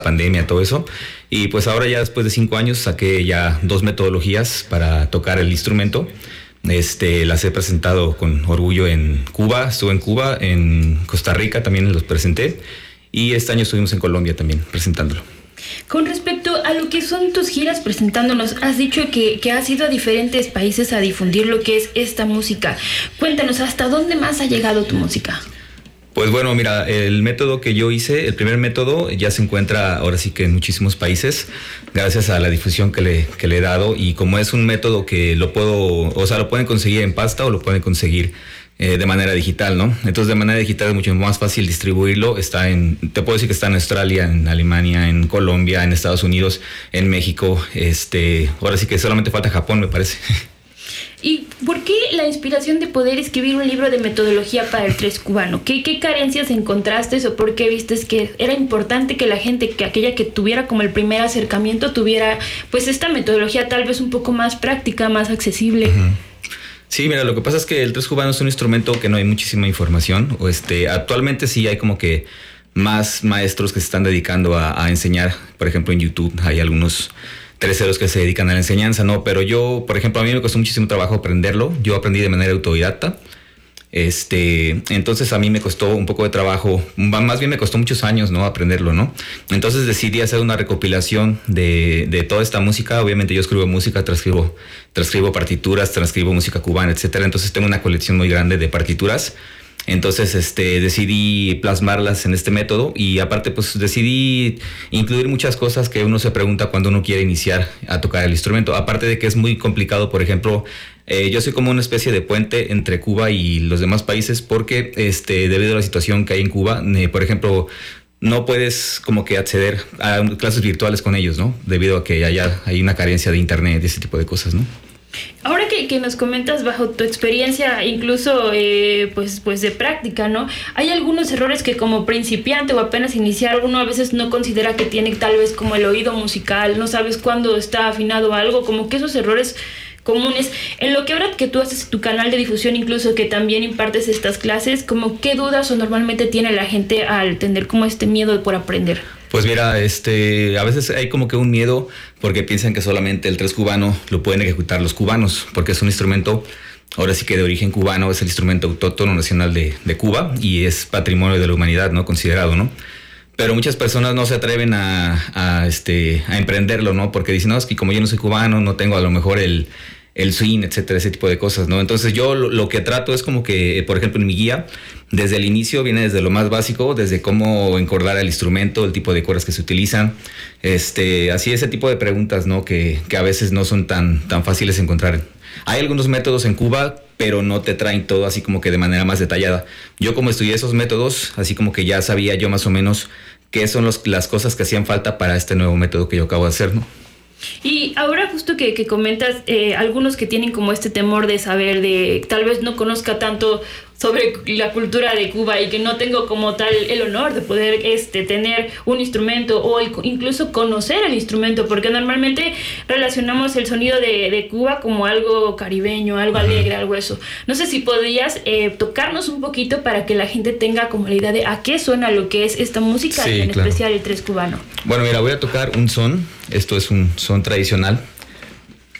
pandemia, todo eso. Y pues ahora ya después de 5 años saqué ya 2 metodologías para tocar el instrumento. Las he presentado con orgullo en Cuba, estuve en Cuba, en Costa Rica también los presenté. Y este año estuvimos en Colombia también presentándolo. Con respecto a lo que son tus giras presentándonos, has dicho que has ido a diferentes países a difundir lo que es esta música. Cuéntanos, ¿hasta dónde más ha llegado tu música? Pues bueno, mira, el método que yo hice, el primer método, ya se encuentra ahora sí que en muchísimos países, gracias a la difusión que le he dado. Y como es un método que lo pueden conseguir en pasta o lo pueden conseguir de manera digital, ¿no? Entonces, de manera digital es mucho más fácil distribuirlo. Te puedo decir que está en Australia, en Alemania, en Colombia, en Estados Unidos, en México. Ahora sí que solamente falta Japón, me parece. ¿Y por qué la inspiración de poder escribir un libro de metodología para el tres cubano? ¿Qué carencias encontraste o por qué vistes que era importante que la gente, que aquella que tuviera como el primer acercamiento, tuviera pues esta metodología tal vez un poco más práctica, más accesible? Uh-huh. Sí, mira, lo que pasa es que el tres cubano es un instrumento que no hay muchísima información. Actualmente sí hay como que más maestros que se están dedicando a enseñar. Por ejemplo, en YouTube hay algunos terceros que se dedican a la enseñanza, ¿no? Pero yo, por ejemplo, a mí me costó muchísimo trabajo aprenderlo. Yo aprendí de manera autodidacta. Entonces a mí me costó un poco de trabajo, más bien me costó muchos años, ¿no? Aprenderlo, ¿no? Entonces decidí hacer una recopilación de toda esta música. Obviamente yo escribo música, transcribo partituras, transcribo música cubana, etcétera. Entonces tengo una colección muy grande de partituras. Entonces decidí plasmarlas en este método y aparte pues decidí incluir muchas cosas que uno se pregunta cuando uno quiere iniciar a tocar el instrumento. Aparte de que es muy complicado, por ejemplo, yo soy como una especie de puente entre Cuba y los demás países porque debido a la situación que hay en Cuba, por ejemplo, no puedes como que acceder a clases virtuales con ellos, ¿no? Debido a que hay una carencia de internet y ese tipo de cosas, ¿no? Ahora que nos comentas bajo tu experiencia, incluso pues de práctica, ¿no? Hay algunos errores que como principiante o apenas iniciar uno a veces no considera que tiene tal vez como el oído musical, no sabes cuándo está afinado algo, como que esos errores comunes. En lo que ahora que tú haces tu canal de difusión, incluso que también impartes estas clases, como qué dudas o normalmente tiene la gente al tener como este miedo por aprender. Pues mira, a veces hay como que un miedo porque piensan que solamente el tres cubano lo pueden ejecutar los cubanos, porque es un instrumento, ahora sí que de origen cubano, es el instrumento autóctono nacional de Cuba y es patrimonio de la humanidad, ¿no? Considerado, ¿no? Pero muchas personas no se atreven a emprenderlo, ¿no? Porque dicen, no, es que como yo no soy cubano, no tengo a lo mejor el swing, etcétera, ese tipo de cosas, ¿no? Entonces yo lo que trato es como que, por ejemplo, en mi guía, desde el inicio viene desde lo más básico, desde cómo encordar el instrumento, el tipo de cuerdas que se utilizan, así ese tipo de preguntas, ¿no? Que a veces no son tan fáciles de encontrar. Hay algunos métodos en Cuba, pero no te traen todo así como que de manera más detallada. Yo como estudié esos métodos, así como que ya sabía yo más o menos qué son las cosas que hacían falta para este nuevo método que yo acabo de hacer, ¿no? Y ahora justo que comentas, algunos que tienen como este temor de saber, de tal vez no conozca tanto sobre la cultura de Cuba y que no tengo como tal el honor de poder tener un instrumento o incluso conocer el instrumento, porque normalmente relacionamos el sonido de Cuba como algo caribeño, algo alegre, algo eso. No sé si podrías tocarnos un poquito para que la gente tenga como la idea de a qué suena lo que es esta música, sí, en claro. Especial el tres cubano. Bueno, mira, voy a tocar un son. Esto es un son tradicional.